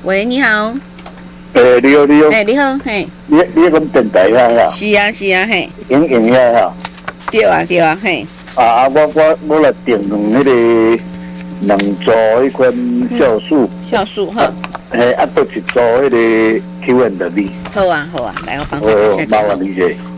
喂，你好。 你好，你好。 你好，嘿。 你讲电台遐？ 是啊，是啊，嘿。 影遐哈？ 对啊，对啊，嘿。 我来订那个2组迄款酵素。 酵素哈。 都一组迄个 Q&A。 好啊，好啊，来我帮你一下。 麻烦你一下。